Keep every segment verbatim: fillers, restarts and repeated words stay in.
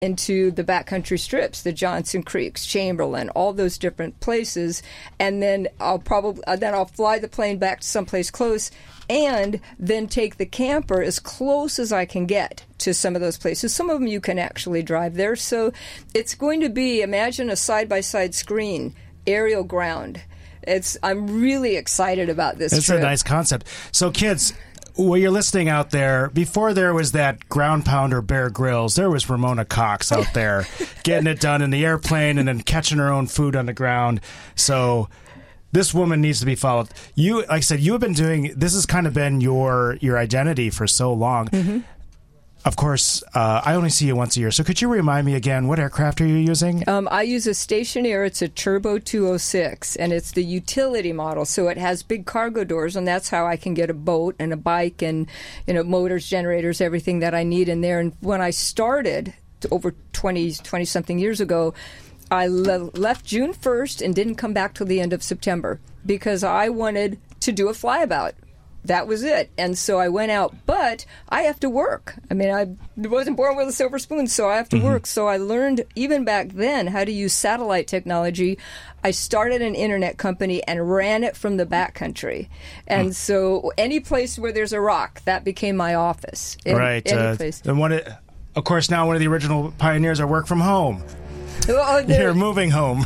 into the backcountry strips, the Johnson Creeks, Chamberlain, all those different places, and then I'll probably then I'll fly the plane back to someplace close, and then take the camper as close as I can get to some of those places. Some of them you can actually drive there, so it's going to be, imagine a side-by-side screen, aerial ground. It's I'm really excited about this. It's trip. a nice concept. So kids, well, you're listening out there, before there was that ground pounder Bear Grylls, there was Ramona Cox out there getting it done in the airplane and then catching her own food on the ground. So this woman needs to be followed. You, like I said, you have been doing, this has kind of been your, your identity for so long. Mm-hmm. Of course, uh, I only see you once a year. So could you remind me again, what aircraft are you using? Um, I use a Stationair. It's a Turbo two oh six, and it's the utility model. So it has big cargo doors, and that's how I can get a boat and a bike and, you know, motors, generators, everything that I need in there. And when I started over twenty, twenty-something years ago, I le- left June first and didn't come back till the end of September because I wanted to do a flyabout. That was it. And so I went out, but I have to work. I mean, I wasn't born with a silver spoon, so I have to mm-hmm. work. So I learned, even back then, how to use satellite technology. I started an internet company and ran it from the backcountry. And mm. so any place where there's a rock, that became my office. Any, right. Any uh, place. And one, of course, now one of the original pioneers are work from home. Oh, You're moving home.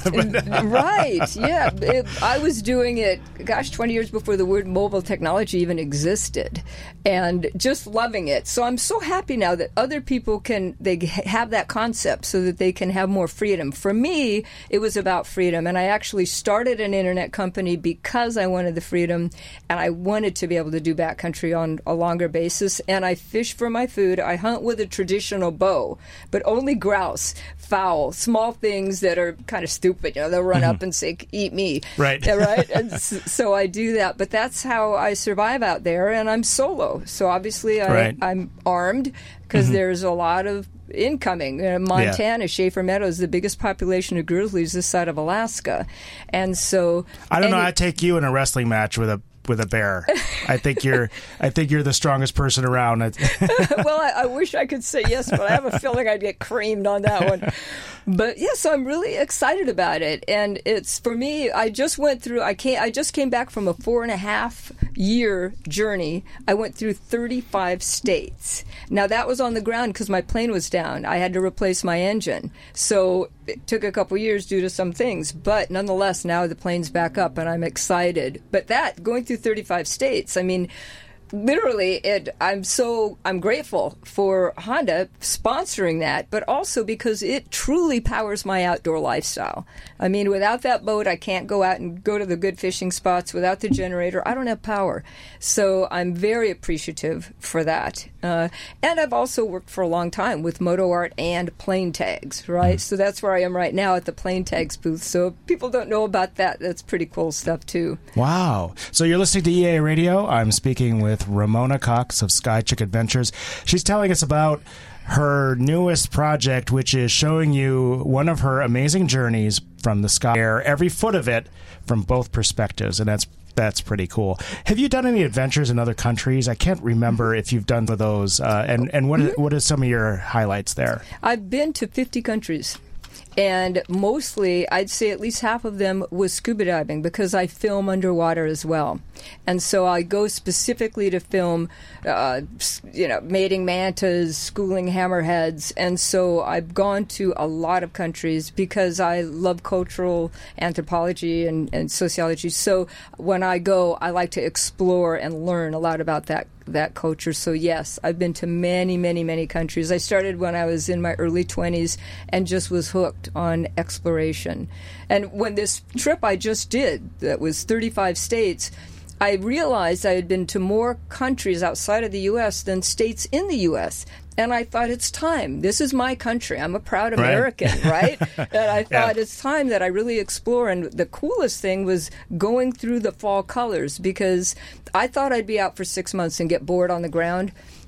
Right, yeah. It, I was doing it, gosh, twenty years before the word mobile technology even existed, and just loving it. So I'm so happy now that other people can, they have that concept so that they can have more freedom. For me, it was about freedom, and I actually started an internet company because I wanted the freedom, and I wanted to be able to do backcountry on a longer basis, and I fish for my food. I hunt with a traditional bow, but only grouse, fowl, small things that are kind of stupid. You know, they'll run mm-hmm. up and say, eat me. Right. Yeah, right? And so I do that. But that's how I survive out there, and I'm solo. So obviously I, right. I'm armed because mm-hmm. there's a lot of incoming. You know, Montana, yeah. Schaefer Meadows, the biggest population of grizzlies this side of Alaska. And so... I don't know. It, I'd take you in a wrestling match with a with a bear. I think you're I think you're the strongest person around. Well, I, I wish I could say yes, but I have a feeling I'd get creamed on that one. But yes, yeah, so I'm really excited about it, and it's for me. I just went through. I came. I just came back from a four and a half year journey. I went through thirty-five states. Now that was on the ground because my plane was down. I had to replace my engine, so it took a couple years due to some things. But nonetheless, now the plane's back up, and I'm excited. But that going through thirty-five states, I mean. Literally, it. I'm so I'm grateful for Honda sponsoring that, but also because it truly powers my outdoor lifestyle. I mean, without that boat, I can't go out and go to the good fishing spots. Without the generator, I don't have power. So I'm very appreciative for that. Uh, and I've also worked for a long time with Moto Art and plane tags, right? So that's where I am right now at the plane tags booth. So if people don't know about that, that's pretty cool stuff too. Wow. So you're listening to E A Radio. I'm speaking with Ramona Cox of Skychick Adventures. She's telling us about her newest project, which is showing you one of her amazing journeys from the sky air, every foot of it from both perspectives, and that's that's pretty cool. Have you done any adventures in other countries? I can't remember if you've done those, uh, and, and what, mm-hmm. what are some of your highlights there? I've been to fifty countries. And mostly, I'd say at least half of them was scuba diving because I film underwater as well. And so I go specifically to film, uh, you know, mating mantas, schooling hammerheads. And so I've gone to a lot of countries because I love cultural anthropology and, and sociology. So when I go, I like to explore and learn a lot about that that culture. So yes, I've been to many, many, many countries. I started when I was in my early twenties and just was hooked on exploration. And when this trip I just did, that was thirty-five states, I realized I had been to more countries outside of the U S than states in the U S And I thought, it's time. This is my country. I'm a proud American, right? right? And I thought, yeah. it's time that I really explore. And the coolest thing was going through the fall colors because I thought I'd be out for six months and get bored on the ground.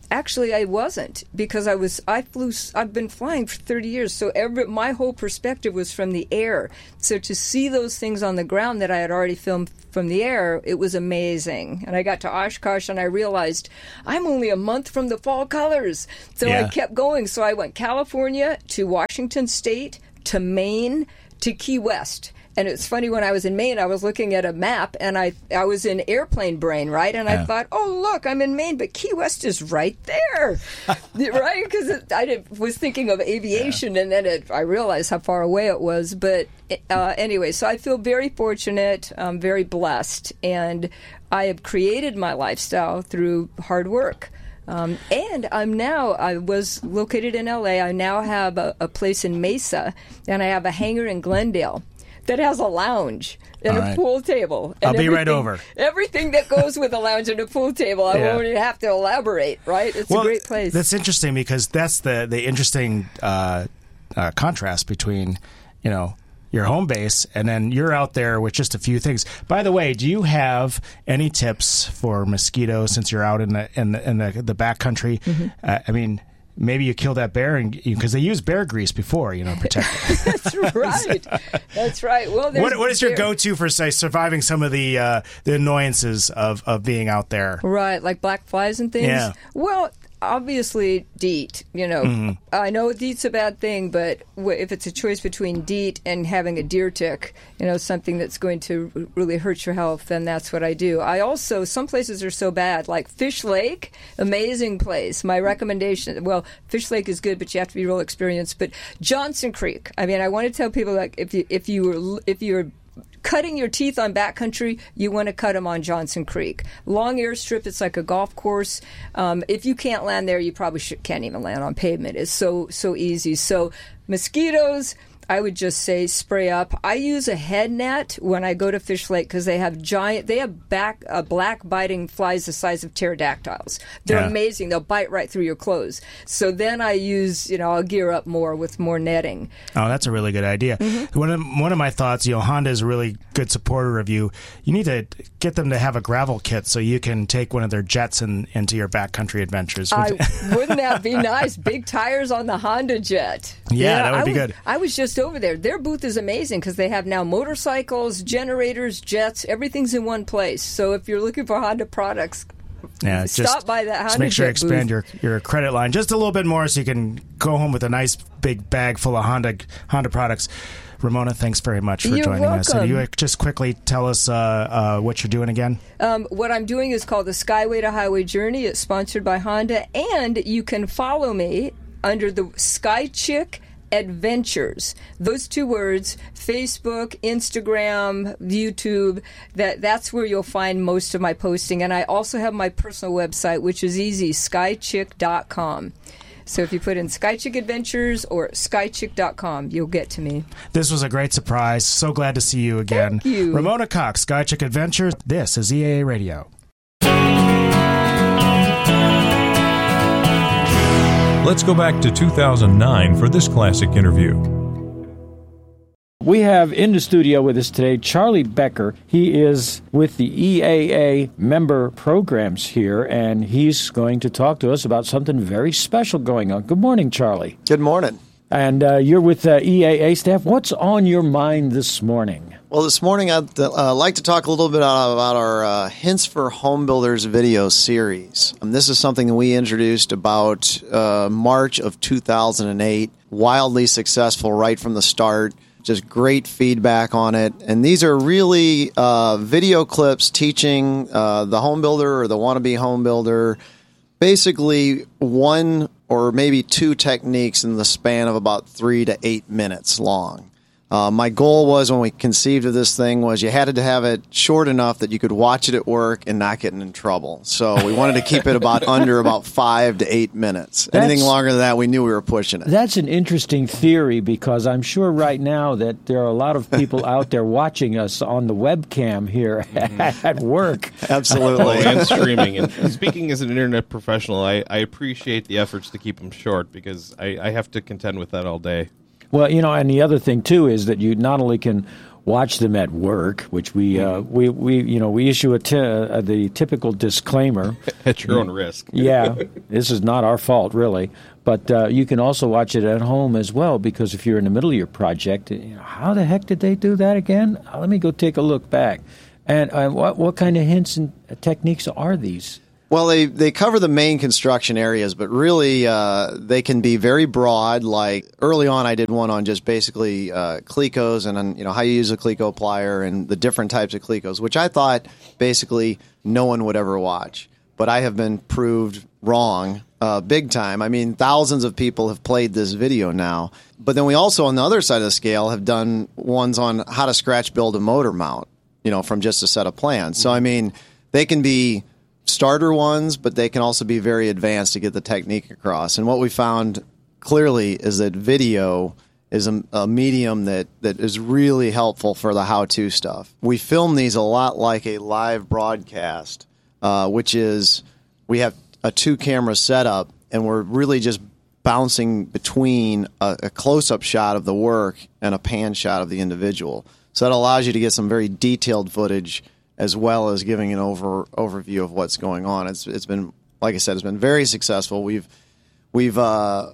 actually, I wasn't, because I was I flew. I've been flying for thirty years, so every my whole perspective was from the air. So to see those things on the ground that I had already filmed from the air, it was amazing. And I got to Oshkosh, and I realized I'm only a month from the fall colors. So Yeah. I kept going. So I went California to Washington State to Maine to Key West. And it's funny, when I was in Maine, I was looking at a map, and I I was in airplane brain, right? And Yeah. I thought, oh, look, I'm in Maine, but Key West is right there, right? Because I did, was thinking of aviation, yeah. and then it, I realized how far away it was. But uh, anyway, so I feel very fortunate, um, very blessed, and I have created my lifestyle through hard work. Um, and I'm now, I was located in L A. I now have a, a place in Mesa, and I have a hangar in Glendale that has a lounge and All a right. pool table. And I'll be right over. Everything that goes with a lounge and a pool table. I Yeah. won't even have to elaborate, right? It's well, a great place. That's interesting, because that's the, the interesting uh, uh, contrast between, you know, your home base and then you're out there with just a few things. By the way, do you have any tips for mosquitoes, since you're out in the in the, in the, the backcountry? Mm-hmm. Uh, I mean, maybe you kill that bear, and because they use bear grease before, you know, protect it. That's right. That's right. Well, there's what, what is your bear- go-to for, say, surviving some of the uh, the annoyances of, of being out there? Right, like black flies and things? Yeah. Well, obviously, DEET. You know, Mm-hmm. I know DEET's a bad thing, but w- if it's a choice between DEET and having a deer tick, you know, something that's going to r- really hurt your health, then that's what I do. I also, some places are so bad, like Fish Lake, amazing place. My recommendation, well, Fish Lake is good, but you have to be real experienced. But Johnson Creek, I mean, I want to tell people, like, if you if you were if you're cutting your teeth on backcountry, you want to cut them on Johnson Creek. Long airstrip, it's like a golf course. Um, if you can't land there, you probably should, can't even land on pavement. It's so so easy. So mosquitoes, I would just say spray up. I use a head net when I go to Fish Lake, because they have giant, they have back uh, black biting flies the size of pterodactyls. They're Yeah. amazing. They'll bite right through your clothes. So then I use, you know, I'll gear up more with more netting. Oh, that's a really good idea. Mm-hmm. One of one of my thoughts, you know, Honda is a really good supporter of you. You need to get them to have a gravel kit so you can take one of their jets in, into your backcountry adventures. I, wouldn't that be nice? Big tires on the Honda Jet. Yeah, that would I be was, good. I was just over there. Their booth is amazing, because they have now motorcycles, generators, jets, everything's in one place. So if you're looking for Honda products, yeah, stop just, by that Honda just make sure you Jet expand booth. your, your credit line just a little bit more so you can go home with a nice big bag full of Honda Honda products. Ramona, thanks very much for You're joining us. welcome. And you just quickly tell us uh, uh, what you're doing again? Um, what I'm doing is called the Skyway to Highway Journey. It's sponsored by Honda, and you can follow me under the Sky Chick Adventures. Those two words, Facebook, Instagram, YouTube, that that's where you'll find most of my posting. And I also have my personal website, which is easy, sky chick dot com. So if you put in Sky Chick Adventures or sky chick dot com, you'll get to me. This was a great surprise. So glad to see you again. Thank you. Ramona Cox, Sky Chick Adventures. This is E A A Radio. Let's go back to two thousand nine for this classic interview. We have in the studio with us today Charlie Becker. He is with the E A A member programs here, and he's going to talk to us about something very special going on. Good morning, Charlie. Good morning. And uh, you're with the E A A staff. What's on your mind this morning? Well, this morning I'd uh, like to talk a little bit about our uh, Hints for Home Builders video series. Um, this is something that we introduced about uh, March of two thousand eight. Wildly successful right from the start. Just great feedback on it. And these are really uh, video clips teaching uh, the home builder or the wannabe home builder basically one or maybe two techniques in the span of about three to eight minutes long. Uh, my goal was, when we conceived of this thing, was you had to have it short enough that you could watch it at work and not get in trouble. So we wanted to keep it about under about five to eight minutes. That's, Anything longer than that, we knew we were pushing it. That's an interesting theory, because I'm sure right now that there are a lot of people out there watching us on the webcam here at work. Absolutely. and streaming. And speaking as an internet professional, I, I appreciate the efforts to keep them short, because I, I have to contend with that all day. Well, you know, and the other thing too is that you not only can watch them at work, which we uh, we, we you know we issue a t- uh, the typical disclaimer at your own risk. Yeah, this is not our fault, really. But uh, you can also watch it at home as well, because if you're in the middle of your project, you know, how the heck did they do that again? Uh, let me go take a look back. And uh, what what kind of hints and techniques are these? Well, they, they cover the main construction areas, but really uh, they can be very broad. Like early on, I did one on just basically uh, Clecos and on, you know how you use a Cleco plier and the different types of Clecos, which I thought basically no one would ever watch. But I have been proved wrong uh, big time. I mean, thousands of people have played this video now. But then we also, on the other side of the scale, have done ones on how to scratch build a motor mount, you know, from just a set of plans. So, I mean, they can be starter ones, but they can also be very advanced to get the technique across. And what we found clearly is that video is a, a medium that, that is really helpful for the how-to stuff. We film these a lot like a live broadcast, uh, which is we have a two-camera setup, and we're really just bouncing between a, a close-up shot of the work and a pan shot of the individual. So that allows you to get some very detailed footage as well as giving an over overview of what's going on. It's it's been, like I said, it's been very successful. We've we've uh,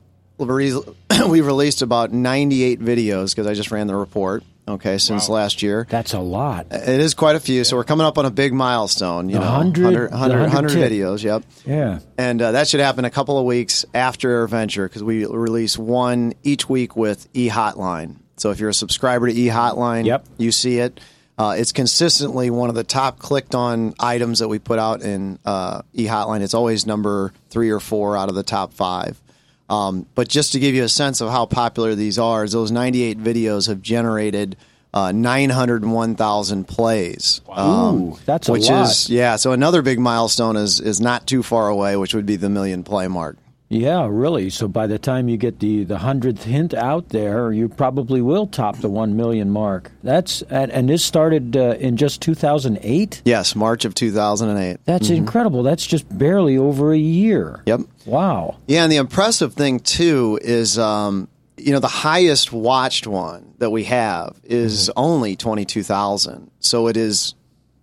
we've released about ninety-eight videos because I just ran the report. Okay, since wow. last year. That's a lot. It is quite a few. So we're coming up on a big milestone. You one know, hundred, one hundred, one hundred, one hundred videos. Yep. Yeah. And uh, that should happen a couple of weeks after AirVenture because we release one each week with eHotline. So if you're a subscriber to eHotline, yep. you see it. Uh, it's consistently one of the top clicked on items that we put out in uh, eHotline. It's always number three or four out of the top five. Um, but just to give you a sense of how popular these are, is those ninety-eight videos have generated uh, nine hundred one thousand plays. Wow. Um, Ooh, that's a which lot. Is, yeah, so another big milestone is, is not too far away, which would be the million play mark. Yeah, really. So by the time you get the, the hundredth hint out there, you probably will top the one million mark. That's and, and this started uh, in just two thousand eight? Yes, March of two thousand eight. That's mm-hmm. incredible. That's just barely over a year. Yep. Wow. Yeah, and the impressive thing, too, is, um, you know, the highest watched one that we have is mm-hmm. only twenty-two thousand. So it is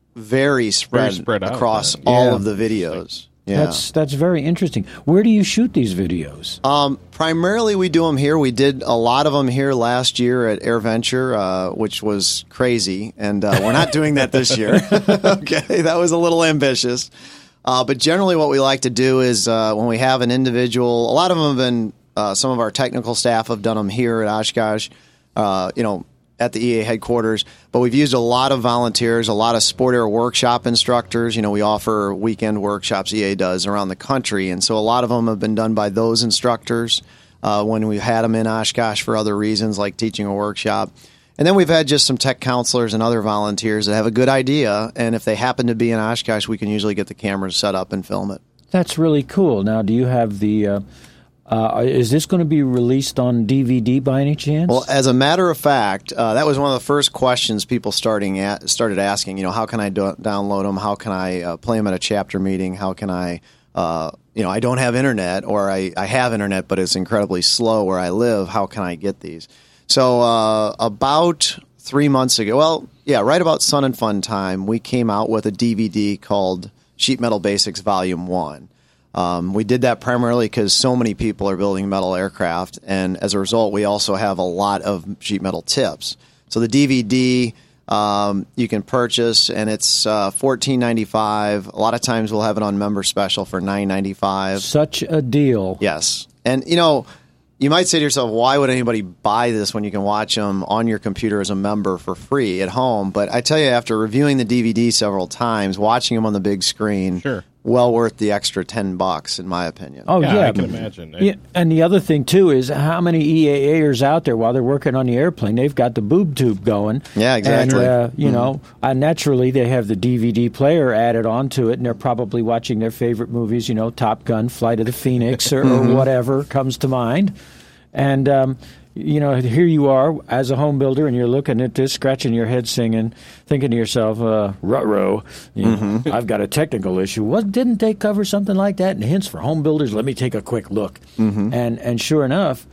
very spread, very spread across out, all yeah. of the videos. Yeah. That's that's very interesting. Where do you shoot these videos? Um, primarily, we do them here. We did a lot of them here last year at AirVenture, uh, which was crazy, and uh, we're not doing that this year. Okay, that was a little ambitious. Uh, but generally, what we like to do is uh, when we have an individual, a lot of them have been, uh, some of our technical staff have done them here at Oshkosh, uh, you know, at the E A headquarters, but we've used a lot of volunteers, a lot of Sport Air workshop instructors. You know, we offer weekend workshops, E A does, around the country, and so a lot of them have been done by those instructors uh, when we've had them in Oshkosh for other reasons, like teaching a workshop. And then we've had just some tech counselors and other volunteers that have a good idea, and if they happen to be in Oshkosh, we can usually get the cameras set up and film it. That's really cool. Now, do you have the... Uh Uh, is this going to be released on D V D by any chance? Well, as a matter of fact, uh, that was one of the first questions people starting at, started asking. You know, how can I do- download them? How can I uh, play them at a chapter meeting? How can I, uh, you know, I don't have internet, or I, I have internet, but it's incredibly slow where I live. How can I get these? So uh, about three months ago, well, yeah, right about Sun and Fun time, we came out with a D V D called Sheet Metal Basics Volume one. Um, we did that primarily because so many people are building metal aircraft, and as a result, we also have a lot of sheet metal tips. So the D V D um, you can purchase, and it's uh, fourteen ninety-five. A lot of times we'll have it on member special for nine ninety-five. Such a deal. Yes. And, you know, you might say to yourself, why would anybody buy this when you can watch them on your computer as a member for free at home? But I tell you, after reviewing the D V D several times, watching them on the big screen, sure. well worth the extra ten bucks, in my opinion. Oh, yeah. yeah. I can imagine. Yeah, and the other thing, too, is how many E A Ers out there, while they're working on the airplane, they've got the boob tube going. Yeah, exactly. And, uh, you mm-hmm. know, uh, naturally, they have the D V D player added onto it, and they're probably watching their favorite movies, you know, Top Gun, Flight of the Phoenix, or, mm-hmm. or whatever comes to mind. And, um, you know, here you are as a home builder, and you're looking at this, scratching your head, singing, thinking to yourself, uh, ruh-roh, you know, mm-hmm. I've got a technical issue. What, didn't they cover something like that in Hints for Home Builders? Let me take a quick look. Mm-hmm. And and sure enough,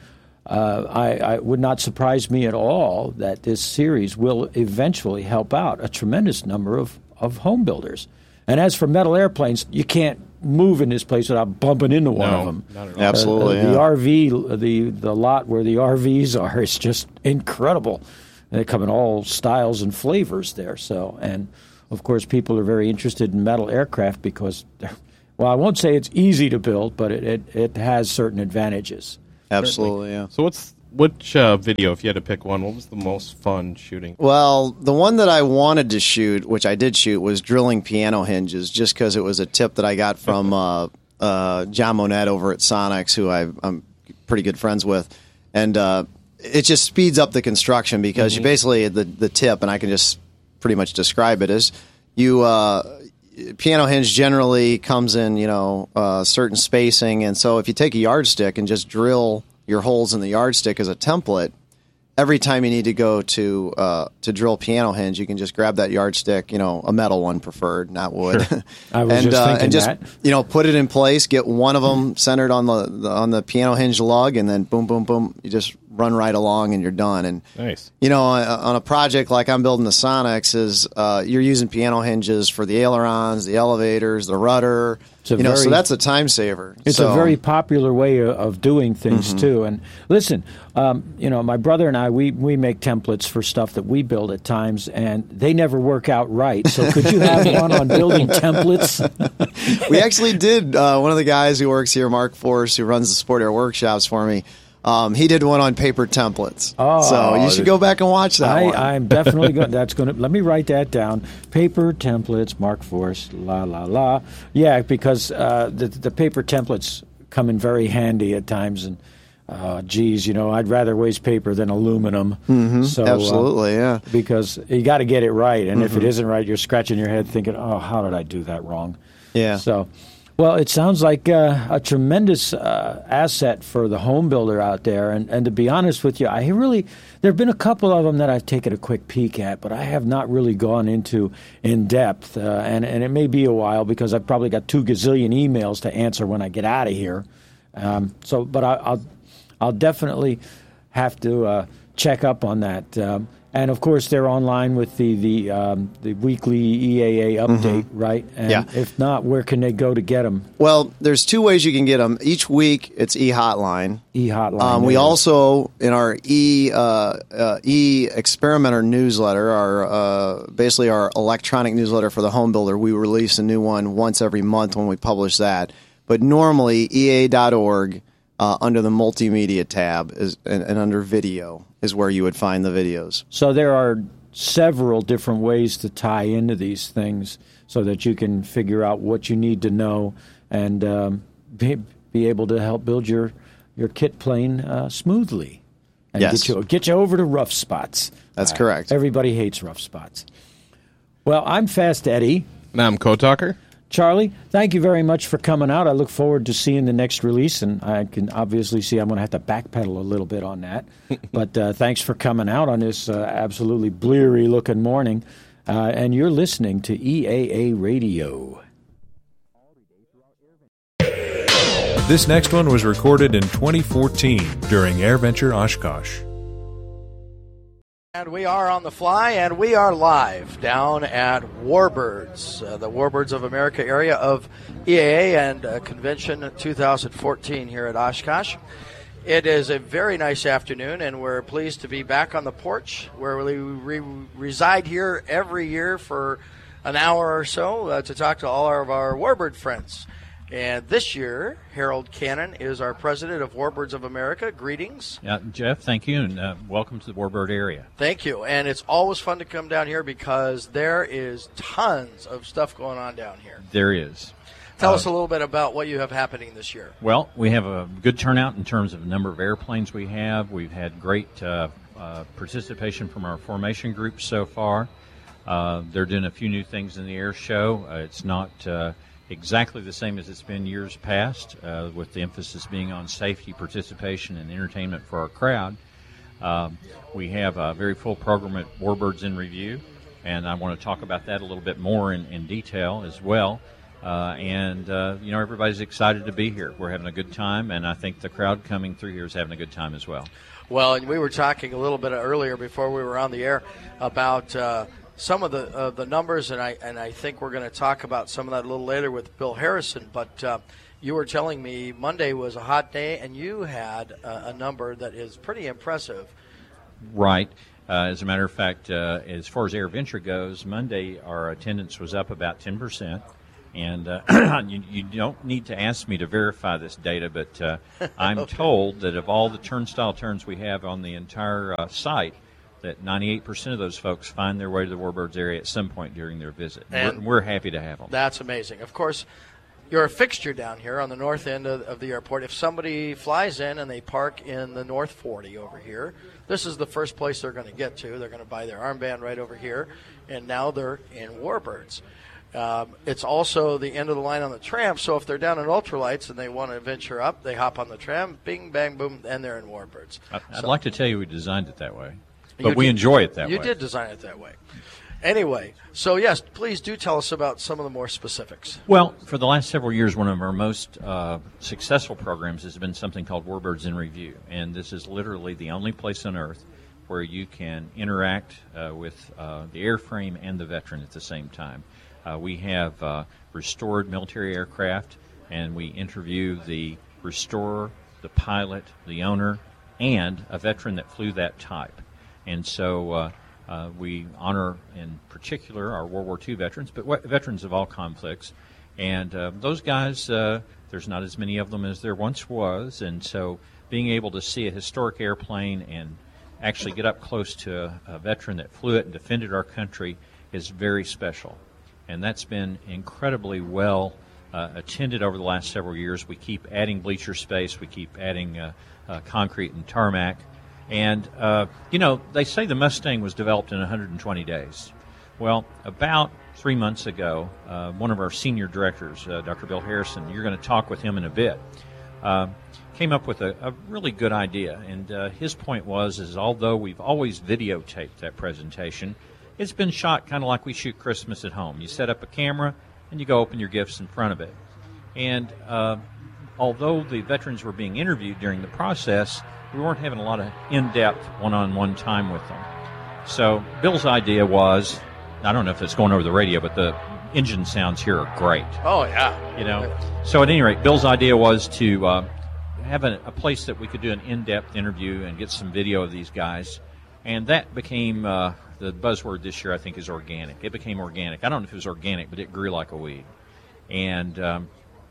uh, I, I would not surprise me at all that this series will eventually help out a tremendous number of, of home builders. And as for metal airplanes, you can't move in this place without bumping into one No, of them. not at all. Absolutely, Uh, the yeah. R V, the the lot where the R Vs are, is just incredible. They come in all styles and flavors there. So, and of course, people are very interested in metal aircraft because, they're, well, I won't say it's easy to build, but it it, it has certain advantages. Absolutely, yeah. So what's which uh, video, if you had to pick one, what was the most fun shooting? Well, the one that I wanted to shoot, which I did shoot, was drilling piano hinges, just because it was a tip that I got from uh, uh, John Monette over at Sonics, who I, I'm pretty good friends with, and uh, it just speeds up the construction because Mm-hmm. you basically the the tip, and I can just pretty much describe it as you. Uh, piano hinge generally comes in, you know, uh, certain spacing, and so if you take a yardstick and just drill your holes in the yardstick as a template, every time you need to go to uh, to drill piano hinge, you can just grab that yardstick, you know, a metal one preferred, not wood, Sure. I was and just uh, thinking and just that. you know put it in place, get one of them centered on the, the on the piano hinge lug, and then boom, boom, boom, you just run right along and you're done. And Nice. you know, on on a project like I'm building the Sonics, is uh, you're using piano hinges for the ailerons, the elevators, the rudder. It's a You know, so very- that's a time saver. It's So- a very popular way of, of doing things too. And listen, um, you know, my brother and I, we we make templates for stuff that we build at times, and they never work out right. So could you have one on building templates? we actually did. Uh, one of the guys who works here, Mark Force, who runs the Sport Air workshops for me, um, he did one on paper templates. Oh, so you should go back and watch that I, one. I'm definitely going. That's going to. Let me write that down. Paper templates, Mark Force, la la la. Yeah, because uh, the the paper templates come in very handy at times, and uh, geez, you know, I'd rather waste paper than aluminum. Mm-hmm, so, uh, Absolutely, yeah. because you got to get it right, and if it isn't right, you're scratching your head thinking, "Oh, how did I do that wrong?" Yeah. So, well, it sounds like uh, a tremendous uh, asset for the home builder out there. And, and to be honest with you, I really there have been a couple of them that I've taken a quick peek at, but I have not really gone into in depth. Uh, and and it may be a while because I've probably got two gazillion emails to answer when I get out of here. Um, so, but I, I'll I'll definitely have to uh, check up on that. Um, And of course, they're online with the the um, the weekly E A A update, right? And Yeah. if not, where can they go to get them? Well, there's two ways you can get them. Each week, it's e-hotline. E hotline. Um, we there. also, in our e uh, uh, e experimenter newsletter, our uh, basically our electronic newsletter for the home builder, we release a new one once every month when we publish that. But normally, E A dot org uh, under the multimedia tab is and, and under video is where you would find the videos. So there are several different ways to tie into these things so that you can figure out what you need to know and um, be, be able to help build your your kit plane uh, smoothly and Yes. get you get you over to rough spots. That's Uh, correct. Everybody hates rough spots. Well, I'm Fast Eddie. Now I'm Code Talker. Charlie, thank you very much for coming out. I look forward to seeing the next release, and I can obviously see I'm going to have to backpedal a little bit on that. But uh, thanks for coming out on this uh, absolutely bleary-looking morning. Uh, and you're listening to E A A Radio. This next one was recorded in twenty fourteen during AirVenture Oshkosh. And we are on the fly, and we are live down at Warbirds, uh, the Warbirds of America area of E A A and uh, Convention twenty fourteen here at Oshkosh. It is a very nice afternoon, and we're pleased to be back on the porch where we re- reside here every year for an hour or so uh, to talk to all of our Warbird friends. And this year, Harold Cannon is our president of Warbirds of America. Greetings. Yeah, Jeff, thank you, and uh, welcome to the Warbird area. Thank you. And it's always fun to come down here because there is tons of stuff going on down here. There is. Tell Uh, us a little bit about what you have happening this year. Well, we have a good turnout in terms of the number of airplanes we have. We've had great uh, uh, participation from our formation groups so far. Uh, they're doing a few new things in the air show. Uh, it's not uh, exactly the same as it's been years past, uh, with the emphasis being on safety, participation, and entertainment for our crowd. Um, we have a very full program at Warbirds in Review, and I want to talk about that a little bit more in, in detail as well. Uh, and, uh, you know, everybody's excited to be here. We're having a good time, and I think the crowd coming through here is having a good time as well. Well, and we were talking a little bit earlier before we were on the air about uh, some of the uh, the numbers, and I and I think we're going to talk about some of that a little later with Bill Harrison. But uh, you were telling me Monday was a hot day, and you had a, a number that is pretty impressive. Right. Uh, as a matter of fact, uh, as far as AirVenture goes, Monday our attendance was up about ten percent. And uh, you, you don't need to ask me to verify this data, but uh, I'm okay. told that of all the turnstile turns we have on the entire uh, site, that ninety-eight percent of those folks find their way to the Warbirds area at some point during their visit. And we're, we're happy to have them. That's amazing. Of course, you're a fixture down here on the north end of, of the airport. If somebody flies in and they park in the North forty over here, this is the first place they're going to get to. They're going to buy their armband right over here, and now they're in Warbirds. Um, it's also the end of the line on the tram, so if they're down in ultralights and they want to venture up, they hop on the tram, bing, bang, boom, and they're in Warbirds. I'd so, like to tell you we designed it that way, but we did, enjoy it that you way. You did design it that way. Anyway, so yes, please do tell us about some of the more specifics. Well, for the last several years, one of our most uh, successful programs has been something called Warbirds in Review, and this is literally the only place on Earth where you can interact uh, with uh, the airframe and the veteran at the same time. Uh, we have uh, restored military aircraft, and we interview the restorer, the pilot, the owner, and a veteran that flew that type. And so uh, uh, we honor, in particular, our World War Two veterans, but w- veterans of all conflicts. And uh, those guys, uh, there's not as many of them as there once was, and so being able to see a historic airplane and actually get up close to a, a veteran that flew it and defended our country is very special. And that's been incredibly well uh, attended over the last several years. We keep adding bleacher space. We keep adding uh, uh, concrete and tarmac. And, uh, you know, they say the Mustang was developed in one hundred twenty days. Well, about three months ago, uh, one of our senior directors, uh, Doctor Bill Harrison, you're going to talk with him in a bit, uh, came up with a, a really good idea. And uh, his point was, is although we've always videotaped that presentation, it's been shot kind of like we shoot Christmas at home. You set up a camera, and you go open your gifts in front of it. And uh, although the veterans were being interviewed during the process, we weren't having a lot of in-depth one-on-one time with them. So Bill's idea was, I don't know if it's going over the radio, but the engine sounds here are great. Oh, yeah. You know. So at any rate, Bill's idea was to uh, have a, a place that we could do an in-depth interview and get some video of these guys. And that became... Uh, the buzzword this year, I think, is organic. It became organic. I don't know if it was organic, but it grew like a weed. And um,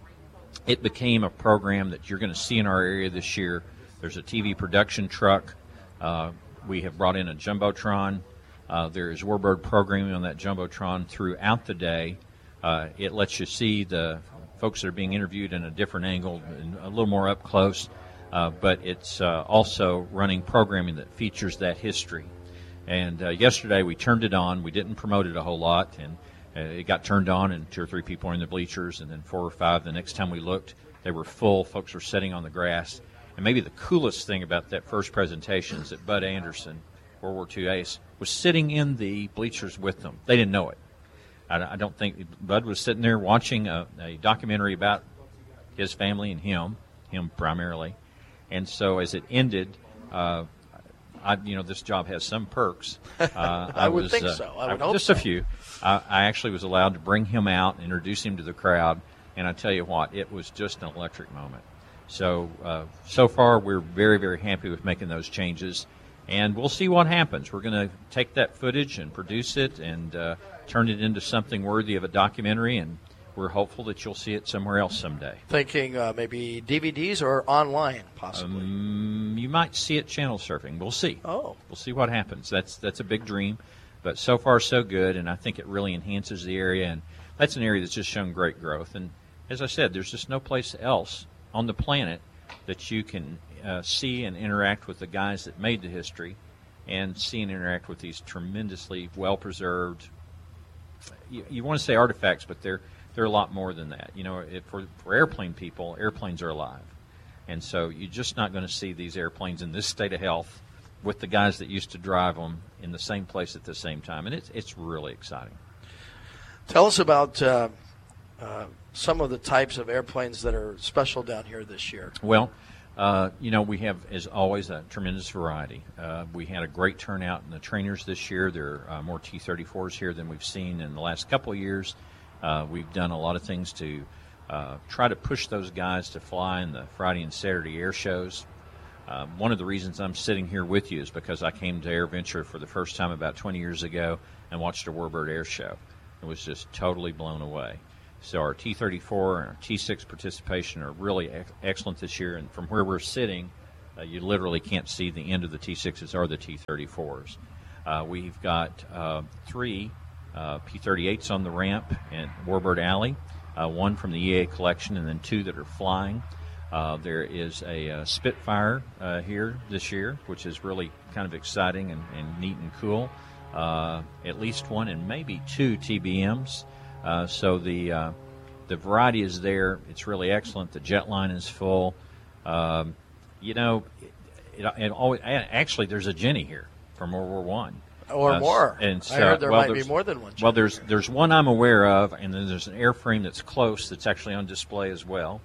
it became a program that you're going to see in our area this year. There's a T V production truck. Uh, we have brought in a Jumbotron. Uh, there is Warbird programming on that Jumbotron throughout the day. Uh, it lets you see the folks that are being interviewed in a different angle and a little more up close. Uh, but it's uh, also running programming that features that history. And uh, yesterday we turned it on. We didn't promote it a whole lot, and uh, it got turned on, and two or three people were in the bleachers, and then four or five. The next time we looked, they were full. Folks were sitting on the grass. And maybe the coolest thing about that first presentation is that Bud Anderson, World War Two ace, was sitting in the bleachers with them. They didn't know it. I, I don't think Bud was sitting there watching a, a documentary about his family and him, him primarily. And so as it ended, uh, I, you know, this job has some perks. Uh, I, I would was, think uh, so. I would I, hope just so. a few. I, I actually was allowed to bring him out and introduce him to the crowd, and I tell you what, it was just an electric moment. So, uh, so far, we're very, very happy with making those changes, and we'll see what happens. We're going to take that footage and produce it and uh, turn it into something worthy of a documentary, and we're hopeful that you'll see it somewhere else someday. Thinking uh, maybe D V Ds or online, possibly. Um, you might see it channel surfing. We'll see. Oh. We'll see what happens. That's that's a big dream, but so far so good, and I think it really enhances the area, and that's an area that's just shown great growth. And as I said, there's just no place else on the planet that you can uh, see and interact with the guys that made the history and see and interact with these tremendously well-preserved, you, you want to say artifacts, but they're they're a lot more than that. You know, it, for, for airplane people, airplanes are alive. And so you're just not going to see these airplanes in this state of health with the guys that used to drive them in the same place at the same time. And it's, it's really exciting. Tell us about uh, uh, some of the types of airplanes that are special down here this year? Well, uh, you know, we have, as always, a tremendous variety. Uh, we had a great turnout in the trainers this year. There are uh, more T thirty-fours here than we've seen in the last couple of years. Uh, we've done a lot of things to uh, try to push those guys to fly in the Friday and Saturday air shows. Um, one of the reasons I'm sitting here with you is because I came to AirVenture for the first time about twenty years ago and watched a Warbird air show. It was just totally blown away. So our T thirty-four and our T six participation are really ex- excellent this year, and from where we're sitting, uh, you literally can't see the end of the T sixes or the T thirty-fours. Uh, we've got uh, three uh, P thirty-eights on the ramp in Warbird Alley, uh, one from the E A collection, and then two that are flying. Uh, there is a uh, Spitfire uh, here this year, which is really kind of exciting and, and neat and cool. Uh, at least one and maybe two T B Ms. Uh, so the uh, the variety is there. It's really excellent. The jet line is full. Um, you know, it, it, it always, actually, there's a Jenny here from World War One. Or uh, more. And so, I heard there well, might be more than one Jenny. Well, there's, there's one I'm aware of, and then there's an airframe that's close that's actually on display as well.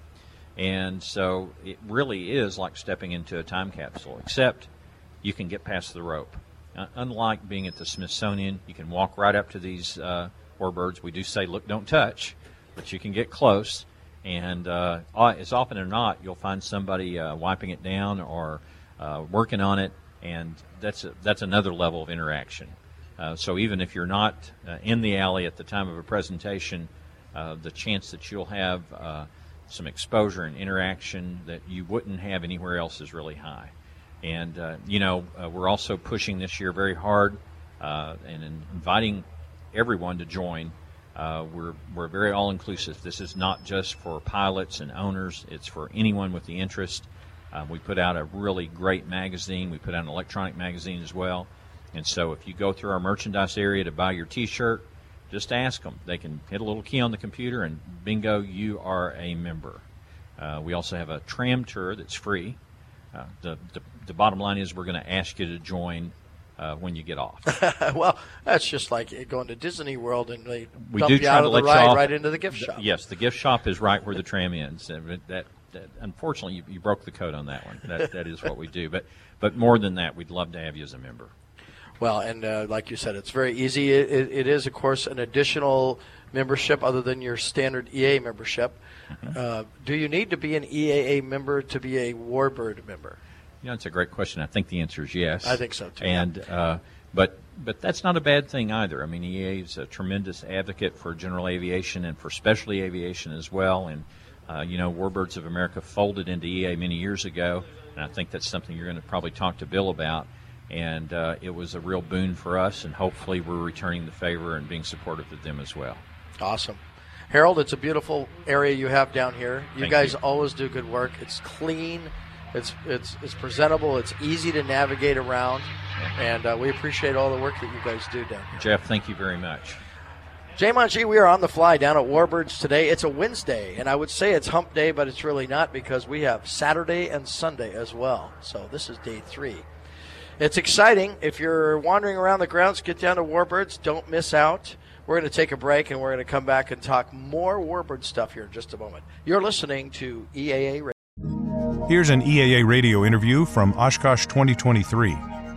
And so it really is like stepping into a time capsule, except you can get past the rope. Uh, unlike being at the Smithsonian, you can walk right up to these uh, warbirds. We do say, look, don't touch, but you can get close. And uh, as often as not, you'll find somebody uh, wiping it down or uh, working on it, and that's a, that's another level of interaction. Uh, so even if you're not uh, in the alley at the time of a presentation, uh, the chance that you'll have uh, some exposure and interaction that you wouldn't have anywhere else is really high. And, uh, you know, uh, we're also pushing this year very hard uh, and in inviting everyone to join. Uh, we're, we're very all-inclusive. This is not just for pilots and owners. It's for anyone with the interest. Uh, we put out a really great magazine. We put out an electronic magazine as well. And so if you go through our merchandise area to buy your T-shirt, just ask them. They can hit a little key on the computer, and bingo, you are a member. Uh, we also have a tram tour that's free. Uh, the, the the bottom line is we're going to ask you to join uh, when you get off. Well, that's just like going to Disney World and they we dump do you try out to of let the you ride off. right into the gift shop. Yes, the gift shop is right where the tram ends. And that, that unfortunately, you, you broke the code on that one. That that is what we do. But but more than that, we'd love to have you as a member. Well, and uh, like you said, it's very easy. It, it, it is, of course, an additional membership other than your standard E A A membership. Mm-hmm. Uh, do you need to be an E A A member to be a Warbird member? You know, it's a great question. I think the answer is yes. I think so, too. And uh, but but that's not a bad thing either. I mean, E A A is a tremendous advocate for general aviation and for specialty aviation as well. And, uh, you know, Warbirds of America folded into E A A many years ago, and I think that's something you're going to probably talk to Bill about. And uh, it was a real boon for us, and hopefully we're returning the favor and being supportive of them as well. Awesome. Harold, it's a beautiful area you have down here. You Thank guys you. always do good work. It's clean. It's it's it's presentable. It's easy to navigate around, and uh, we appreciate all the work that you guys do down here. Jeff, thank you very much. Jay Monchi, we are on the fly down at Warbirds today. It's a Wednesday, and I would say it's hump day, but it's really not because we have Saturday and Sunday as well. So this is day three. It's exciting. If you're wandering around the grounds, get down to Warbirds. Don't miss out. We're going to take a break, and we're going to come back and talk more Warbird stuff here in just a moment. You're listening to E A A Radio. Here's an E A A radio interview from Oshkosh twenty twenty-three.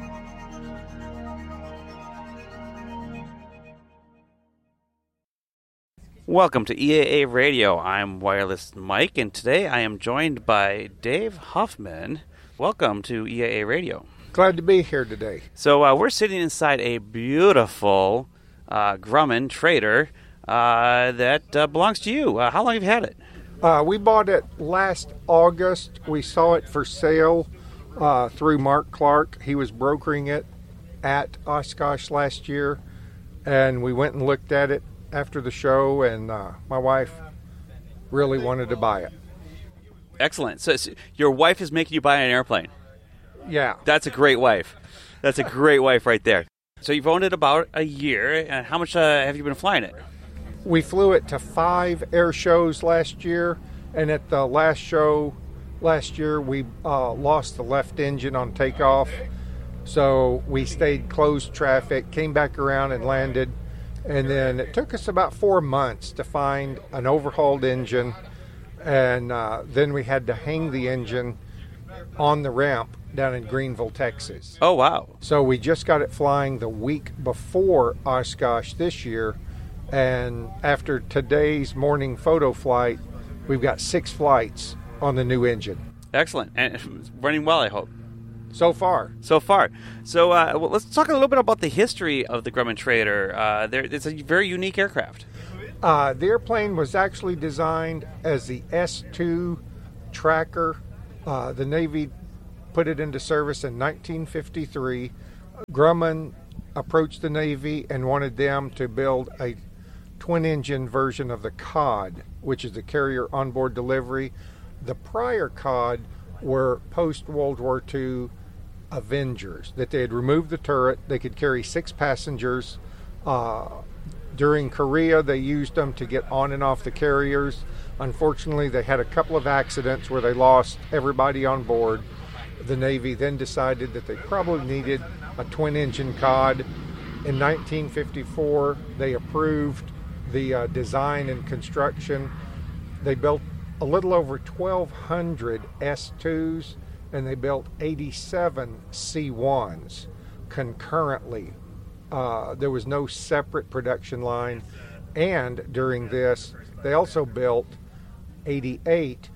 Welcome to E A A Radio. I'm Wireless Mike, and today I am joined by Dave Huffman. Welcome to E A A Radio. Glad to be here today. So uh, we're sitting inside a beautiful uh, Grumman Trader uh, that uh, belongs to you. Uh, how long have you had it? Uh, we bought it last August. We saw it for sale uh, through Mark Clark. He was brokering it at Oshkosh last year, and we went and looked at it after the show, and uh, my wife really wanted to buy it. Excellent. So, so your wife is making you buy an airplane. Yeah. That's a great wife. That's a great wife right there. So you've owned it about a year, and how much uh, have you been flying it? We flew it to five air shows last year, and at the last show last year, we uh, lost the left engine on takeoff, so we stayed closed traffic, came back around and landed, And then it took us about four months to find an overhauled engine, and uh, then we had to hang the engine on the ramp down in Greenville, Texas. Oh, wow. So we just got it flying the week before Oshkosh this year, and after today's morning photo flight, we've got six flights on the new engine. Excellent. And it's running well, I hope. So far. So far. So uh, well, let's talk a little bit about the history of the Grumman Trader. Uh, there, it's a very unique aircraft. Uh, the airplane was actually designed as the S two Tracker. Uh, the Navy put it into service in nineteen fifty-three. Grumman approached the Navy and wanted them to build a twin-engine version of the C O D, which is the Carrier Onboard Delivery. The prior C O D were post-World War Two Avengers, that they had removed the turret. They could carry six passengers. Uh, during Korea, they used them to get on and off the carriers. Unfortunately, they had a couple of accidents where they lost everybody on board. The Navy then decided that they probably needed a twin-engine C O D. In nineteen fifty-four, they approved the uh, design and construction. They built a little over twelve hundred S twos, and they built eighty-seven C ones concurrently. Uh, there was no separate production line, and during this, they also built eighty-eight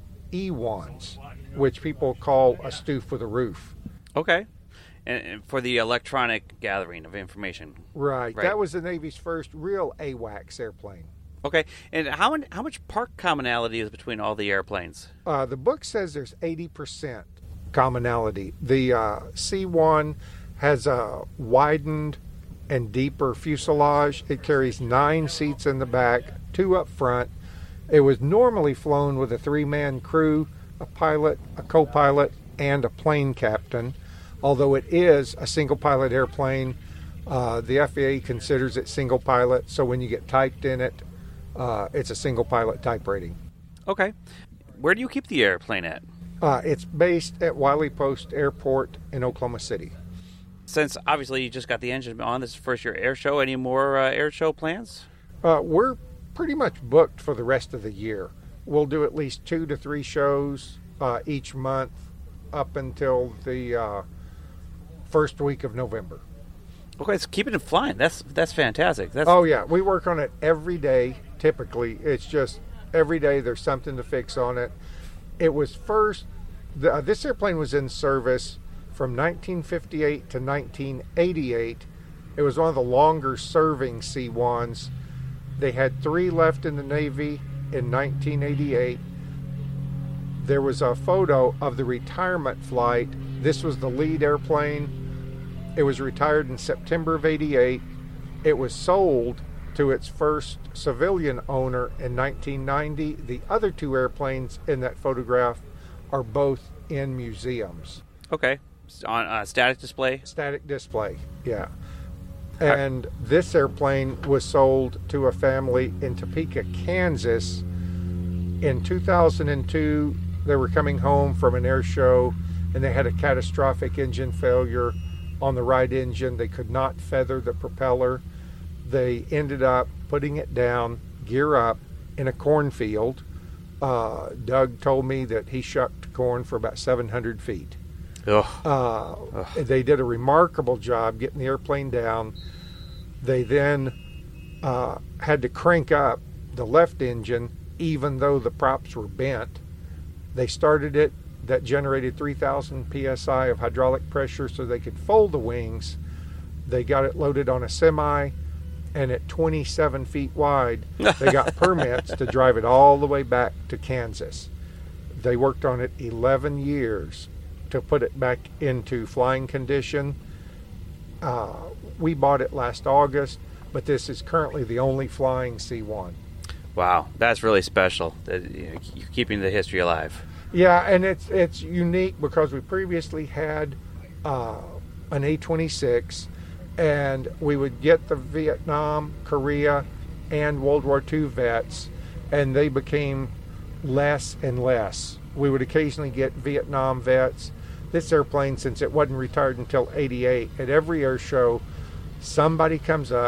E ones, which people call a stoof with a roof. Okay. And, and for the electronic gathering of information. Right. Right. That was the Navy's first real AWACS airplane. Okay. And how how much part commonality is between all the airplanes? Uh, the book says there's eighty percent commonality. The uh, C one has a widened and deeper fuselage. It carries nine seats in the back, two up front. It was normally flown with a three-man crew, a pilot, a co-pilot, and a plane captain. Although it is a single-pilot airplane, uh, the F A A considers it single-pilot, so when you get typed in it, uh, it's a single-pilot type rating. Okay. Where do you keep the airplane at? Uh, it's based at Wiley Post Airport in Oklahoma City. Since obviously you just got the engine on, this is first year air show, any more uh, air show plans? Uh, we're pretty much booked for the rest of the year. We'll do at least two to three shows uh, each month up until the uh, first week of November. Okay, so keeping it flying. That's that's fantastic. That's... Oh, yeah. We work on it every day, typically. It's just every day there's something to fix on it. It was first, the, uh, this airplane was in service from nineteen fifty-eight to nineteen eighty-eight. It was one of the longer serving C ones. They had three left in the Navy in nineteen eighty-eight. There was a photo of the retirement flight. This was the lead airplane. It was retired in September of eighty-eight. It was sold to its first civilian owner in nineteen ninety. The other two airplanes in that photograph are both in museums. Okay. On uh, static display? Static display, yeah. And this airplane was sold to a family in Topeka, Kansas. In two thousand two, they were coming home from an air show, and they had a catastrophic engine failure on the right engine. They could not feather the propeller. They ended up putting it down, gear up, in a cornfield. Uh, Doug told me that he shucked corn for about seven hundred feet. Ugh. Uh, Ugh. They did a remarkable job getting the airplane down. They then uh, had to crank up the left engine, even though the props were bent. They started it. That generated three thousand P S I of hydraulic pressure so they could fold the wings. They got it loaded on a semi, and at twenty-seven feet wide, they got permits to drive it all the way back to Kansas. They worked on it eleven years to put it back into flying condition. Uh, we bought it last August, but this is currently the only flying C one. Wow, that's really special. That, you know, you're keeping the history alive. Yeah, and it's it's unique because we previously had uh, an A twenty-six, and we would get the Vietnam, Korea, and World War Two vets, and they became less and less. We would occasionally get Vietnam vets. This airplane, since it wasn't retired until eighty-eight, at every air show, somebody comes up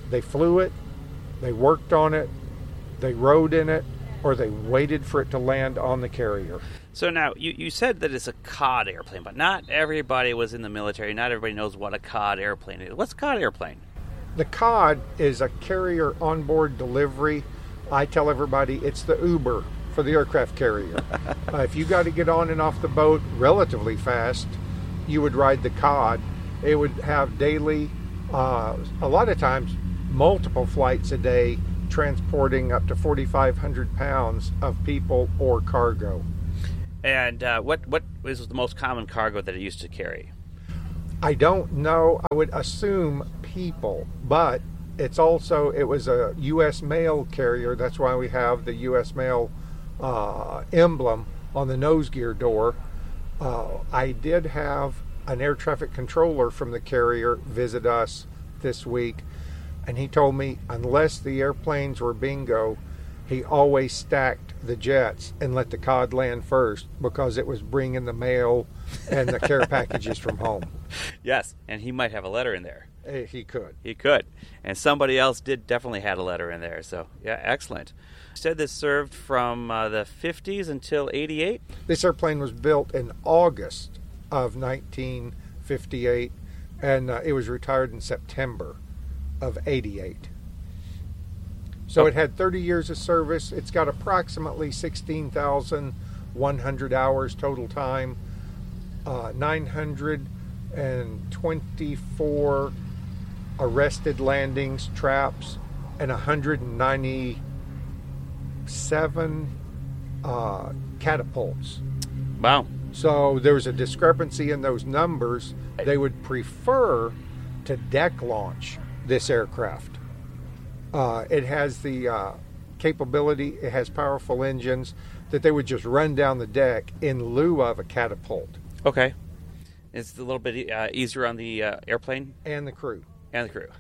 They flew it, they worked on it, they rode in it, or they waited for it to land on the carrier. So now, you, you said that it's a C O D airplane, but not everybody was in the military. Not everybody knows what a C O D airplane is. What's a C O D airplane? The C O D is a carrier onboard delivery. I tell everybody it's the Uber for the aircraft carrier. uh, if you got to get on and off the boat relatively fast, you would ride the C O D. It would have daily, uh, a lot of times, multiple flights a day, transporting up to forty-five hundred pounds of people or cargo. And uh, what what was the most common cargo that it used to carry? I don't know. I would assume people, but it's also, it was a U S mail carrier. That's why we have the U S mail uh, emblem on the nose gear door. Uh, I did have an air traffic controller from the carrier visit us this week, and he told me unless the airplanes were bingo, he always stacked the jets and let the C O D land first because it was bringing the mail and the care packages from home. Yes, and he might have a letter in there. He could. He could. And somebody else did definitely had a letter in there. So, yeah, excellent. You said this served from uh, the fifties until eighty-eight? This airplane was built in August of nineteen fifty-eight, and uh, it was retired in September of eighty-eight. So it had thirty years of service. It's got approximately sixteen thousand one hundred hours total time, uh, nine hundred twenty-four arrested landings, traps, and one hundred ninety-seven uh, catapults. Wow. So there was a discrepancy in those numbers. They would prefer to deck launch this aircraft. Uh, it has the uh, capability, it has powerful engines that they would just run down the deck in lieu of a catapult. Okay. It's a little bit uh, easier on the uh, airplane? And the crew. And the crew.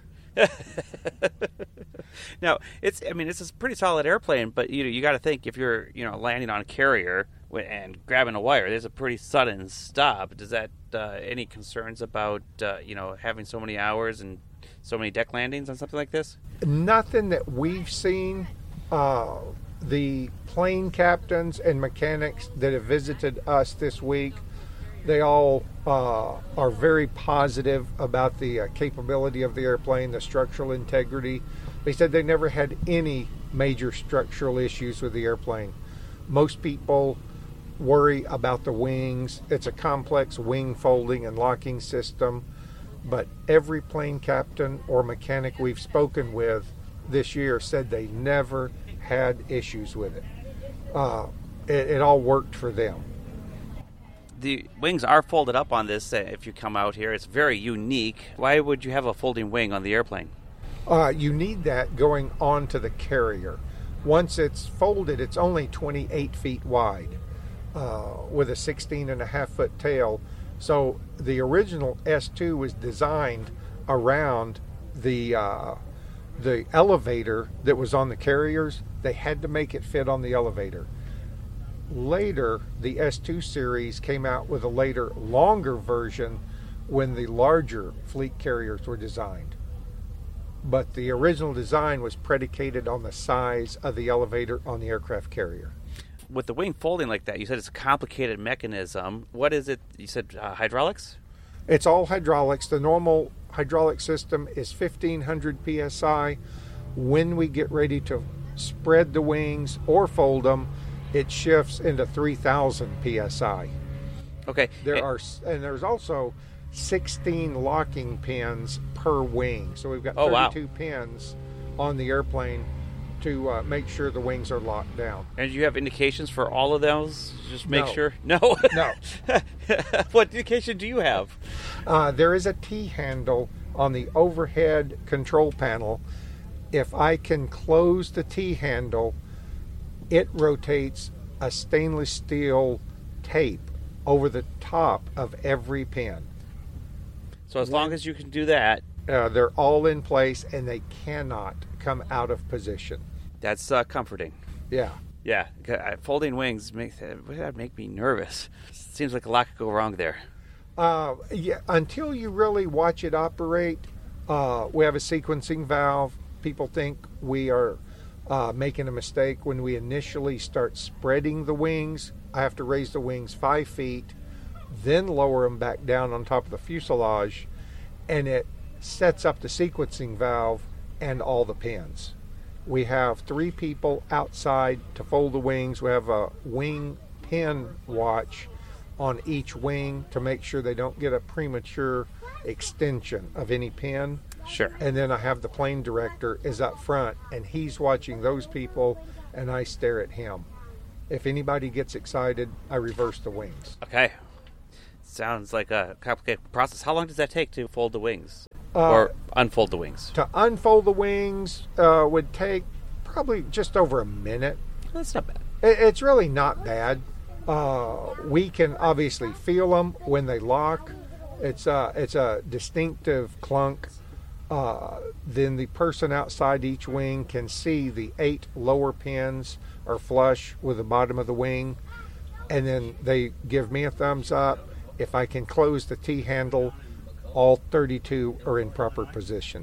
Now, it's I mean, it's a pretty solid airplane, but you know, you got to think if you're, you know, landing on a carrier and grabbing a wire, there's a pretty sudden stop. Does that uh, any concerns about uh, you know, having so many hours and so many deck landings on something like this? Nothing that we've seen. Uh, the plane captains and mechanics that have visited us this week, they all uh, are very positive about the uh, capability of the airplane, the structural integrity. They said they never had any major structural issues with the airplane. Most people worry about the wings. It's a complex wing folding and locking system, but every plane captain or mechanic we've spoken with this year said they never had issues with it. Uh, it. It all worked for them. The wings are folded up on this. Uh, if you come out here, it's very unique. Why would you have a folding wing on the airplane? Uh, you need that going onto the carrier. Once it's folded, it's only twenty-eight feet wide uh, with a sixteen and a half foot tail. So the original S two was designed around the uh, the elevator that was on the carriers. They had to make it fit on the elevator. Later, the S two series came out with a later, longer version when the larger fleet carriers were designed. But the original design was predicated on the size of the elevator on the aircraft carrier. With the wing folding like that, you said it's a complicated mechanism. What is it? You said uh, hydraulics? It's all hydraulics. The normal hydraulic system is fifteen hundred P S I. When we get ready to spread the wings or fold them, it shifts into three thousand P S I. Okay. There and, are, and there's also sixteen locking pins per wing. So we've got oh, thirty-two wow. pins on the airplane to uh, make sure the wings are locked down. And do you have indications for all of those? Just make No. sure? No? No. What indication do you have? Uh, there is a T-handle on the overhead control panel. If I can close the T-handle, it rotates a stainless steel tape over the top of every pin. So as long as you can do that, uh, they're all in place and they cannot come out of position. That's uh, comforting. Yeah. Yeah. Folding wings make that make me nervous. Seems like a lot could go wrong there. Uh, yeah. Until you really watch it operate, Uh, we have a sequencing valve. People think we are uh, making a mistake when we initially start spreading the wings. I have to raise the wings five feet, then lower them back down on top of the fuselage, and it sets up the sequencing valve and all the pins. We have three people outside to fold the wings. We have a wing pin watch on each wing to make sure they don't get a premature extension of any pin. Sure. And then I have the plane director is up front, and he's watching those people, and I stare at him. If anybody gets excited, I reverse the wings. Okay. Sounds like a complicated process. How long does that take to fold the wings? Uh, or unfold the wings? To unfold the wings uh, would take probably just over a minute. That's not bad. It, it's really not bad. Uh, we can obviously feel them when they lock. It's a, it's a distinctive clunk. Uh, then the person outside each wing can see the eight lower pins are flush with the bottom of the wing, and then they give me a thumbs up. If I can close the T-handle, all thirty-two are in proper position.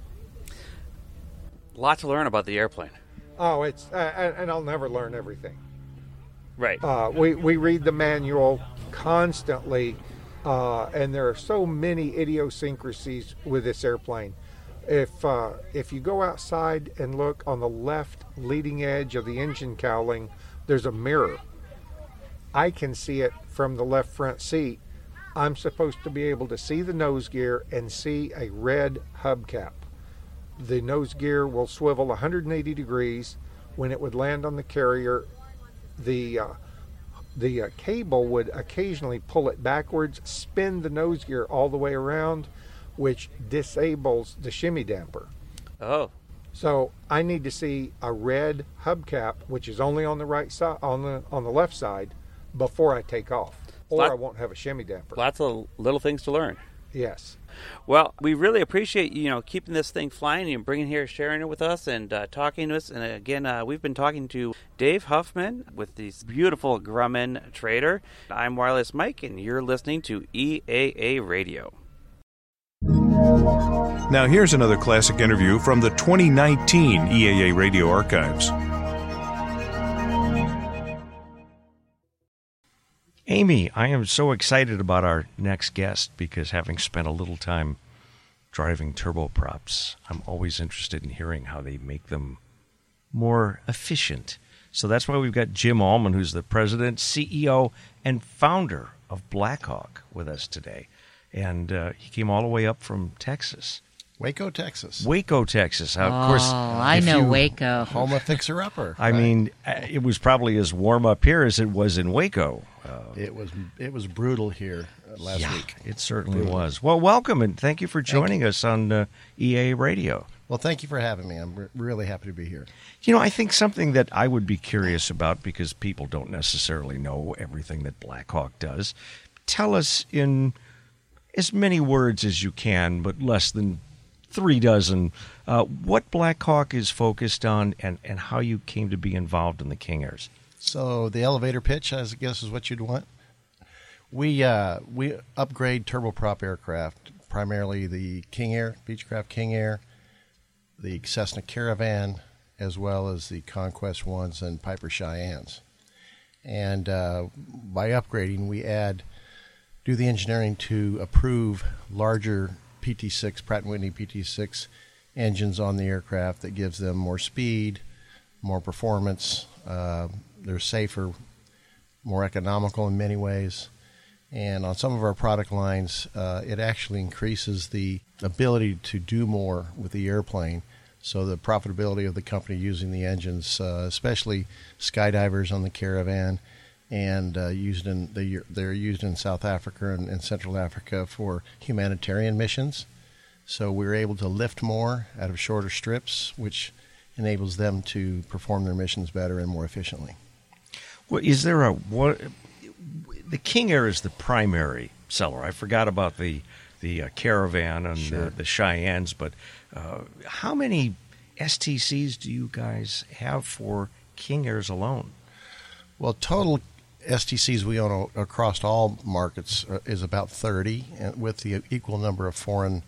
A lot to learn about the airplane. Oh, it's uh, and I'll never learn everything. Right. Uh, we, we read the manual constantly, uh, and there are so many idiosyncrasies with this airplane. If uh, if you go outside and look on the left leading edge of the engine cowling, there's a mirror. I can see it from the left front seat. I'm supposed to be able to see the nose gear and see a red hubcap. The nose gear will swivel one hundred eighty degrees. When it would land on the carrier, the uh, the uh, cable would occasionally pull it backwards, spin the nose gear all the way around, which disables the shimmy damper. Oh. So I need to see a red hubcap, which is only on the right side, on the on the left side, before I take off, or Lot- I won't have a shimmy damper. Lots of little things to learn. Yes. Well, we really appreciate you know keeping this thing flying and bringing here, sharing it with us, and uh, talking to us. And again, uh, we've been talking to Dave Huffman with this beautiful Grumman Trader. I'm Wireless Mike, and you're listening to E A A Radio. Now here's another classic interview from the twenty nineteen E A A Radio archives. Amy, I am so excited about our next guest because having spent a little time driving turboprops, I'm always interested in hearing how they make them more efficient. So that's why we've got Jim Allman, who's the president, C E O, and founder of Blackhawk with us today. And uh, he came all the way up from Texas. Waco, Texas. Waco, Texas. Uh, oh, of course, I know you, Waco. Home of Fixer Upper. I right? mean, it was probably as warm up here as it was in Waco. Uh, it was it was brutal here last yeah, week. It certainly brutal. was. Well, welcome, and thank you for joining us on uh, E A Radio. Well, thank you for having me. I'm re- really happy to be here. You know, I think something that I would be curious about, because people don't necessarily know everything that Blackhawk does. Tell us in as many words as you can, but less than three dozen, uh, what Blackhawk is focused on and, and how you came to be involved in the King Airs. So the elevator pitch, I guess, is what you'd want. We uh, we upgrade turboprop aircraft, primarily the King Air, Beechcraft King Air, the Cessna Caravan, as well as the Conquest Ones and Piper Cheyennes. And uh, by upgrading, we add, do the engineering to approve larger P T six, Pratt and Whitney P T six engines on the aircraft that gives them more speed, more performance. Uh, they're safer, more economical in many ways. And on some of our product lines, uh, it actually increases the ability to do more with the airplane. So the profitability of the company using the engines, uh, especially skydivers on the Caravan, and uh, used in the, they're used in South Africa and, and Central Africa for humanitarian missions. So we're able to lift more out of shorter strips, which enables them to perform their missions better and more efficiently. Well, is there a what? The King Air is the primary seller. I forgot about the the uh, Caravan and Sure. the, the Cheyennes, but uh, how many S T Cs do you guys have for King Airs alone? Well, total S T Cs we own across all markets is about thirty, and with the equal number of foreign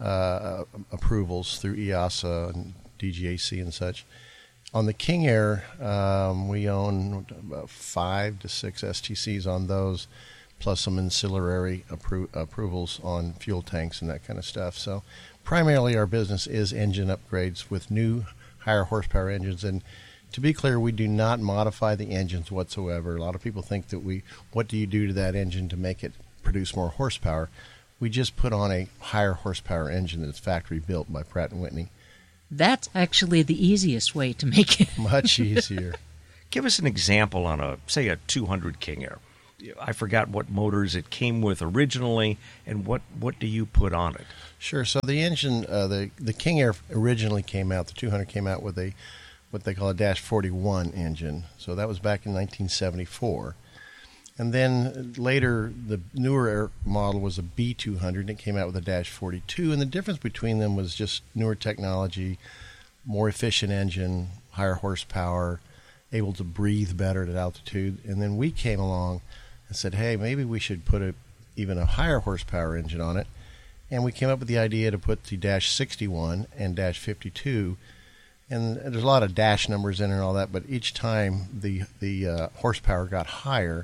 uh, approvals through E A S A and D G A C and such. On the King Air, um, we own about five to six S T Cs on those, plus some ancillary appro- approvals on fuel tanks and that kind of stuff. So primarily our business is engine upgrades with new higher horsepower engines. And to be clear, we do not modify the engines whatsoever. A lot of people think that we, what do you do to that engine to make it produce more horsepower? We just put on a higher horsepower engine that's factory built by Pratt and Whitney. That's actually the easiest way to make it. Much easier. Give us an example on a, say, a two hundred King Air. I forgot what motors it came with originally, and what, what do you put on it? Sure. So the engine, uh, the the King Air originally came out. The two hundred came out with a what they call a Dash forty-one engine. So that was back in nineteen seventy-four. And then later, the newer air model was a B two hundred, and it came out with a Dash forty-two. And the difference between them was just newer technology, more efficient engine, higher horsepower, able to breathe better at altitude. And then we came along and said, hey, maybe we should put a, even a higher horsepower engine on it. And we came up with the idea to put the Dash sixty-one and Dash fifty-two. And there's a lot of dash numbers in it and all that, but each time the, the uh, horsepower got higher.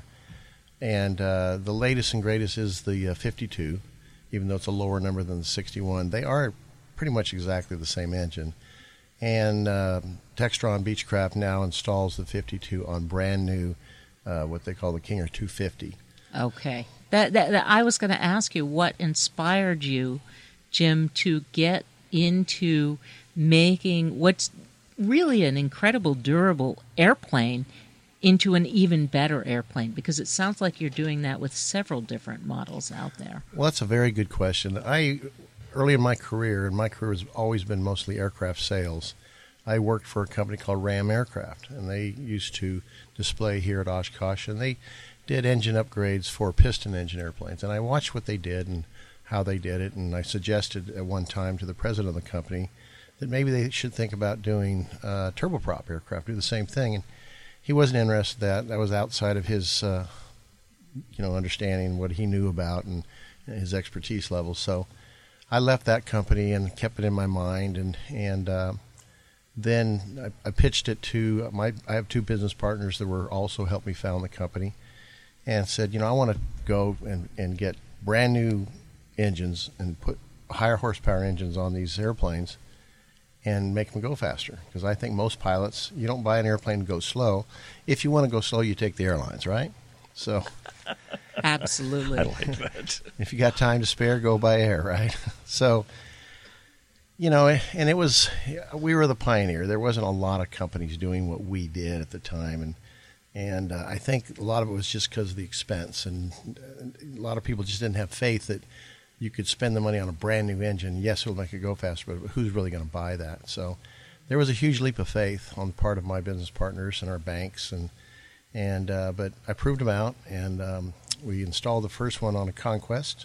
And uh, the latest and greatest is the uh, fifty-two, even though it's a lower number than the sixty-one. They are pretty much exactly the same engine. And uh, Textron Beechcraft now installs the fifty-two on brand new, uh, what they call the King Air two fifty. Okay. That, that, that I was going to ask you, what inspired you, Jim, to get into making what's really an incredible, durable airplane into an even better airplane? Because it sounds like you're doing that with several different models out there. Well, that's a very good question. I, early in my career, and my career has always been mostly aircraft sales, I worked for a company called Ram Aircraft, and they used to display here at Oshkosh, and they did engine upgrades for piston engine airplanes. And I watched what they did and how they did it, and I suggested at one time to the president of the company that maybe they should think about doing uh, turboprop aircraft, do the same thing. And he wasn't interested in that. That was outside of his, uh, you know, understanding what he knew about and his expertise level. So I left that company and kept it in my mind. And and uh, then I, I pitched it to my. I have two business partners that were also helped me found the company, and said, you know, I want to go and and get brand new engines and put higher horsepower engines on these airplanes and make them go faster. Because I think most pilots, you don't buy an airplane to go slow. If you want to go slow, you take the airlines, right? So, absolutely. I like that. If you got time to spare, go by air, right? So, you know, and it was, we were the pioneer. There wasn't a lot of companies doing what we did at the time. And and uh, I think a lot of it was just because of the expense. And a lot of people just didn't have faith that you could spend the money on a brand new engine. Yes, it'll make it go faster, but who's really going to buy that? So there was a huge leap of faith on the part of my business partners and our banks, and and uh, but I proved them out, and um, we installed the first one on a Conquest,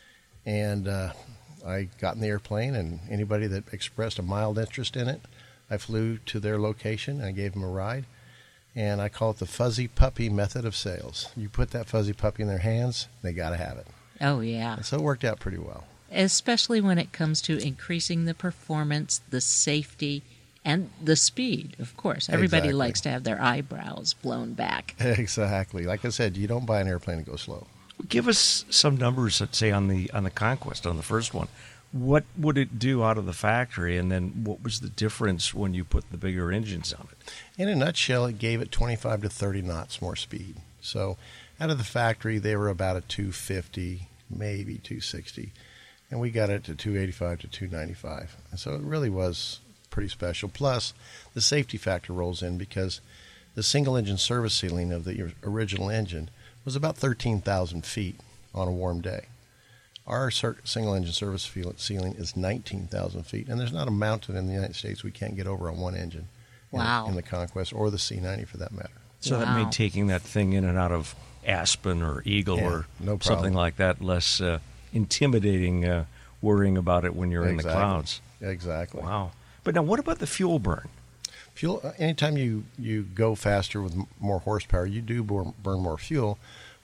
and uh, I got in the airplane, and anybody that expressed a mild interest in it, I flew to their location and I gave them a ride, and I call it the fuzzy puppy method of sales. You put that fuzzy puppy in their hands, they got to have it. Oh, yeah. So it worked out pretty well. Especially when it comes to increasing the performance, the safety, and the speed, of course. Everybody Exactly. likes to have their eyebrows blown back. Exactly. Like I said, you don't buy an airplane to go slow. Give us some numbers, let's say, on the on the Conquest, on the first one. What would it do out of the factory, and then what was the difference when you put the bigger engines on it? In a nutshell, it gave it twenty-five to thirty knots more speed. So out of the factory, they were about a two fifty, maybe two sixty, and we got it to two eighty-five to two ninety-five. And so it really was pretty special. Plus, the safety factor rolls in because the single-engine service ceiling of the original engine was about thirteen thousand feet on a warm day. Our single-engine service ceiling is nineteen thousand feet, and there's not a mountain in the United States we can't get over on one engine. Wow. In, in the Conquest, or the C ninety for that matter. So Wow. that made taking that thing in and out of Aspen or Eagle Yeah, or no problem. something like that less uh, intimidating, uh, worrying about it when you're in the Exactly. clouds. Exactly. Wow. But now what about the fuel burn? Fuel. Anytime you, you go faster with m- more horsepower, you do burn, burn more fuel.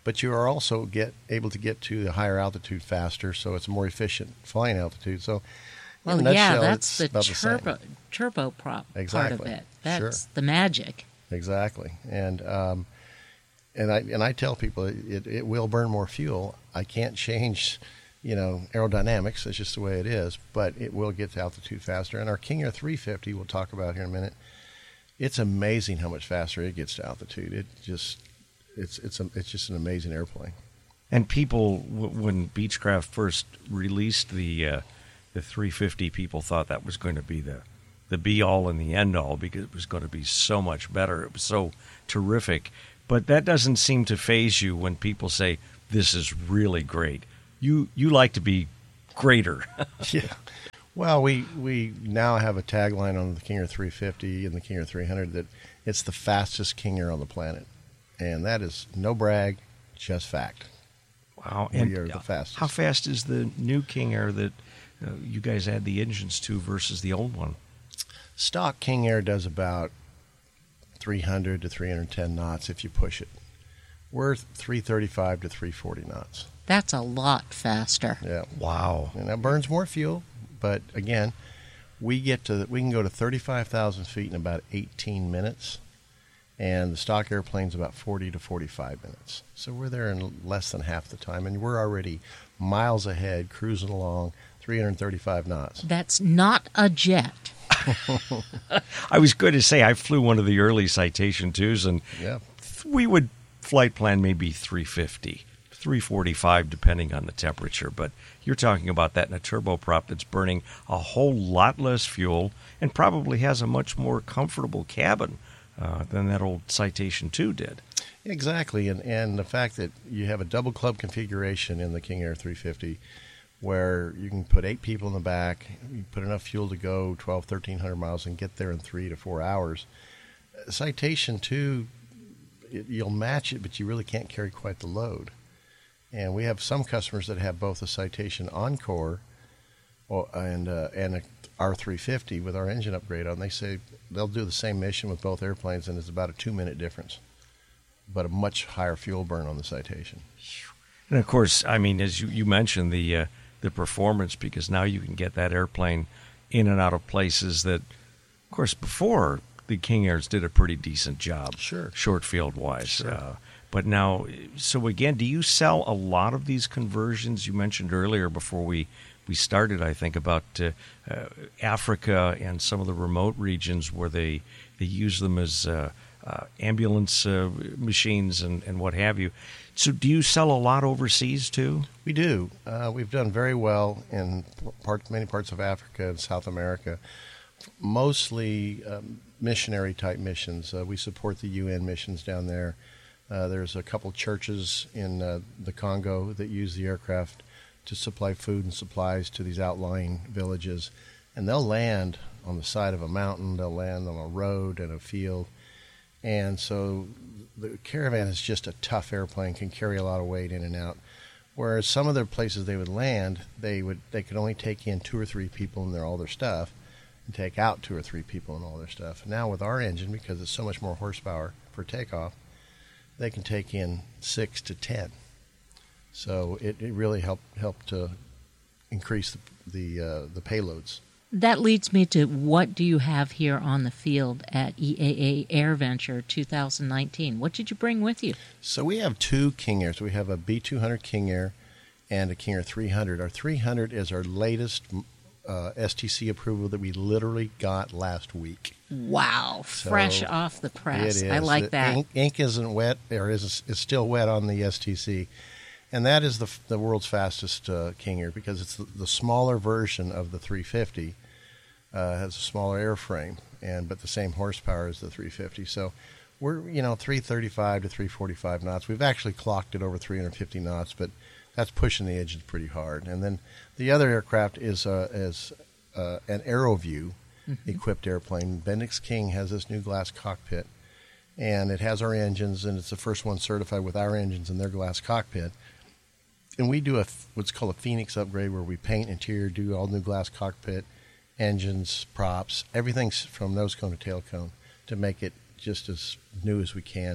but you are also get able to get to the higher altitude faster, so it's a more efficient flying altitude. So, well, in a yeah, nutshell, that's the it's about turbo turboprop part Exactly. of it. That's Sure. the magic. Exactly, and um, and I and I tell people it, it will burn more fuel. I can't change, you know, aerodynamics. It's just the way it is. But it will get to altitude faster. And our King Air three fifty, we'll talk about here in a minute. It's amazing how much faster it gets to altitude. It just it's it's a, it's just an amazing airplane. And people, w- when Beechcraft first released the uh, the three fifty, people thought that was going to be the the be all and the end all because it was going to be so much better. It was so terrific. But that doesn't seem to faze you when people say this is really great. You you like to be greater. Yeah. Well, we we now have a tagline on the King Air three fifty and the King Air three hundred that it's the fastest King Air on the planet, and that is no brag, just fact. Wow, we and are the fastest. How fast is the new King Air that uh, you guys add the engines to versus the old one? Stock King Air does about three hundred to three hundred ten knots if you push it. We're three thirty-five to three forty knots. That's a lot faster. Yeah. Wow. And that burns more fuel, but again, we get to we can go to thirty-five thousand feet in about eighteen minutes, and the stock airplane's about forty to forty-five minutes. So we're there in less than half the time, and we're already miles ahead, cruising along, three hundred thirty-five knots. That's not a jet. I was going to say I flew one of the early Citation twos, and yeah. we would flight plan maybe three fifty, three forty-five, depending on the temperature. But you're talking about that in a turboprop that's burning a whole lot less fuel and probably has a much more comfortable cabin uh, than that old Citation two did. Exactly, and and the fact that you have a double club configuration in the King Air three fifty, where you can put eight people in the back, you put enough fuel to go twelve, thirteen hundred miles and get there in three to four hours. Citation two, it, you'll match it, but you really can't carry quite the load. And we have some customers that have both a Citation Encore or, and uh, and a R three fifty with our engine upgrade on. They say they'll do the same mission with both airplanes, and it's about a two-minute difference, but a much higher fuel burn on the Citation. And, of course, I mean, as you, you mentioned, the uh, the performance, because now you can get that airplane in and out of places that, of course, before the King Airs did a pretty decent job, sure, short field wise. Sure. Uh, but now, so again, do you sell a lot of these conversions? You mentioned earlier before we, we started, I think, about uh, uh, Africa and some of the remote regions where they, they use them as uh, uh, ambulance uh, machines and, and what have you. So do you sell a lot overseas, too? We do. Uh, we've done very well in part, many parts of Africa and South America, mostly um, missionary-type missions. Uh, we support the U N missions down there. Uh, there's a couple churches in uh, the Congo that use the aircraft to supply food and supplies to these outlying villages. And they'll land on the side of a mountain. They'll land on a road and a field. And so the Caravan is just a tough airplane, can carry a lot of weight in and out. Whereas some of the places they would land, they would they could only take in two or three people and their all their stuff, and take out two or three people and all their stuff. Now with our engine, because it's so much more horsepower for takeoff, they can take in six to ten. So it, it really helped helped to increase the the, uh, the payloads. That leads me to what do you have here on the field at E A A AirVenture twenty nineteen? What did you bring with you? So we have two King Airs. We have a B two hundred King Air and a King Air three hundred. Our three hundred is our latest uh, S T C approval that we literally got last week. Wow, fresh so off the press. It is. I like the that. Ink, ink isn't wet, or is is still wet on the S T C. And that is the the world's fastest uh, King Air because it's the, the smaller version of the three fifty. Uh, has a smaller airframe, and but the same horsepower as the three fifty. So we're you know three thirty-five to three forty-five knots. We've actually clocked it over three hundred fifty knots, but that's pushing the engines pretty hard. And then the other aircraft is uh, is uh, an AeroView mm-hmm. equipped airplane. Bendix King has this new glass cockpit, and it has our engines, and it's the first one certified with our engines in their glass cockpit. And we do a what's called a Phoenix upgrade, where we paint interior, do all new glass cockpit, engines, props, everything's from nose cone to tail cone to make it just as new as we can.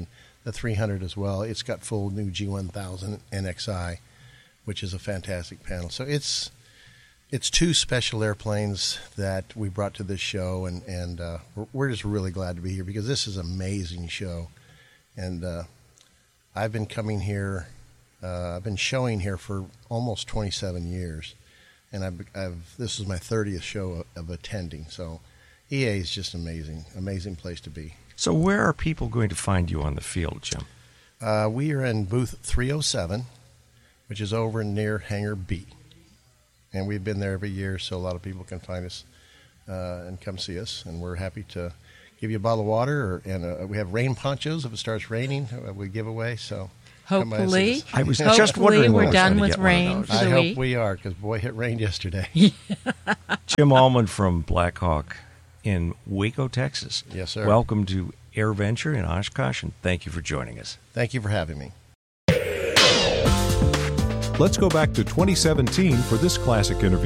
the three hundred as well. It's got full new G one thousand N X I, which is a fantastic panel. So it's it's two special airplanes that we brought to this show, and, and uh, we're, we're just really glad to be here because this is an amazing show. And uh, I've been coming here, uh, I've been showing here for almost twenty-seven years, and I've, I've this is my thirtieth show of, of attending. So E A is just amazing, amazing place to be. So where are people going to find you on the field, Jim? Uh, we are in booth three oh seven, which is over near Hangar B. And we've been there every year, so a lot of people can find us uh, and come see us. And we're happy to give you a bottle of water, or, and uh, we have rain ponchos if it starts raining. Uh, we give away. So come by and see Hopefully, us. I was hopefully just wondering when we're I was done gonna with get one of rain those. for the I hope week. we are, because boy, it rained yesterday. Jim Allman from Blackhawk in Waco, Texas. Yes, sir. Welcome to AirVenture in Oshkosh, and thank you for joining us. Thank you for having me. Let's go back to twenty seventeen for this classic interview.